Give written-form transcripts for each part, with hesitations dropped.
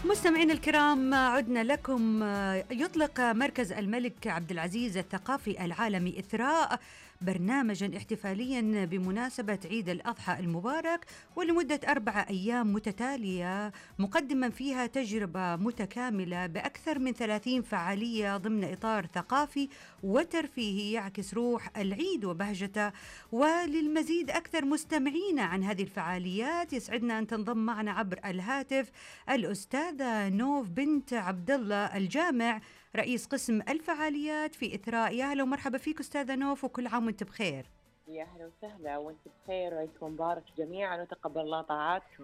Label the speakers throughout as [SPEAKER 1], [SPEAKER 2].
[SPEAKER 1] مستمعين الكرام، عدنا لكم. يطلق مركز الملك عبد العزيز الثقافي العالمي إثراء برنامجا احتفاليا بمناسبة عيد الأضحى المبارك، ولمدة 4 أيام متتالية، مقدما فيها تجربة متكاملة بأكثر من 30 فعالية ضمن إطار ثقافي وترفيهي يعكس روح العيد وبهجته. وللمزيد أكثر مستمعين عن هذه الفعاليات، يسعدنا أن تنضم معنا عبر الهاتف الأستاذة نوف بنت عبد الله الجامع، رئيس قسم الفعاليات في إثراء. يا هلا ومرحبا فيك أستاذة نوف، وكل عام وانت بخير.
[SPEAKER 2] يا هلا وسهلا وانت بخير، وعيدكم مبارك جميعا وتقبل الله طاعاتكم.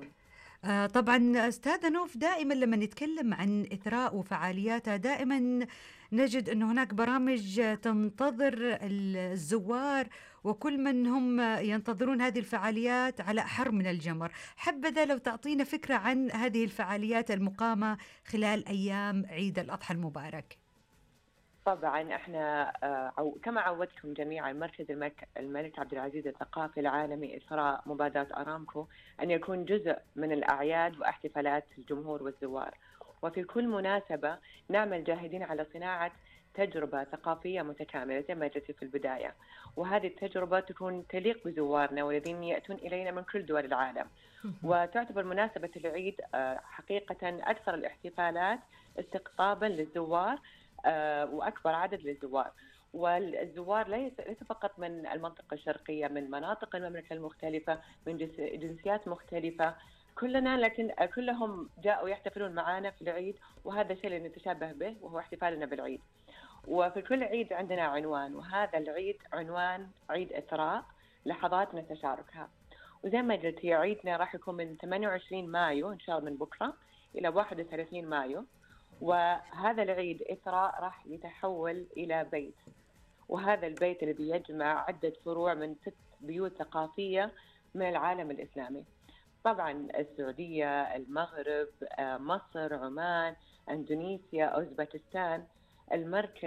[SPEAKER 1] طبعا أستاذة نوف، دائما لما نتكلم عن إثراء وفعالياتها دائما نجد أن هناك برامج تنتظر الزوار وكل من هم ينتظرون هذه الفعاليات على أحر من الجمر. حبذا لو تعطينا فكرة عن هذه الفعاليات المقامة خلال أيام عيد الأضحى المبارك.
[SPEAKER 2] طبعا احنا كما عودتكم جميعا مركز الملك عبد العزيز الثقافي العالمي إثراء مبادرة أرامكو أن يكون جزء من الأعياد واحتفالات الجمهور والزوار، وفي كل مناسبة نعمل جاهدين على صناعة تجربة ثقافية متكاملة زي ما جئت في البداية، وهذه التجربة تكون تليق بزوارنا والذين يأتون إلينا من كل دول العالم. وتعتبر مناسبة العيد حقيقة أكثر الاحتفالات استقطابا للزوار وأكبر عدد للزوار. والزوار ليس فقط من المنطقة الشرقية، من مناطق المملكة المختلفة، من جنسيات مختلفة، كلنا لكن كلهم جاءوا يحتفلون معنا في العيد، وهذا الشيء اللي نتشابه به وهو احتفالنا بالعيد. وفي كل عيد عندنا عنوان، وهذا العيد عنوان عيد إثراء، لحظات نتشاركها. وزي ما قلت هي عيدنا راح يكون من 28 مايو إن شاء الله من بكرة إلى 31 مايو. وهذا العيد إثراء راح يتحول إلى بيت، وهذا البيت الذي يجمع عدة فروع من 6 بيوت ثقافية من العالم الإسلامي. طبعا السعودية، المغرب، مصر، عمان، إندونيسيا، أوزبكستان. المركز